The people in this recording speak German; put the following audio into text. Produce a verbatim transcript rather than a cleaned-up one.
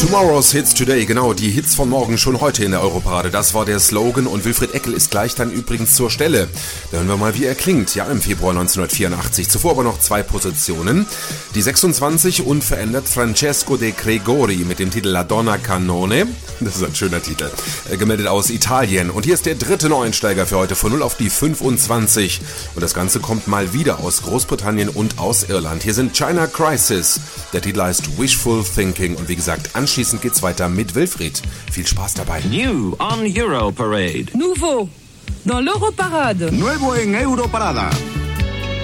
Tomorrow's Hits Today, genau, die Hits von morgen schon heute in der Europarade. Das war der Slogan und Wilfried Eckel ist gleich dann übrigens zur Stelle. Da hören wir mal, wie er klingt. Ja, im Februar neunzehnhundertvierundachtzig. Zuvor aber noch zwei Positionen. Die sechsundzwanzig unverändert Francesco De Gregori mit dem Titel La Donna Cannone. Das ist ein schöner Titel. Gemeldet aus Italien. Und hier ist der dritte Neueinsteiger für heute von null auf die fünfundzwanzig. Und das Ganze kommt mal wieder aus Großbritannien und aus Irland. Hier sind China Crisis. Der Titel heißt Wishful Thinking. Und wie gesagt, anschließend geht's weiter mit Wilfried. Viel Spaß dabei. New on Europarade. Nouveau dans l'Europarade. Nuevo en Europarada.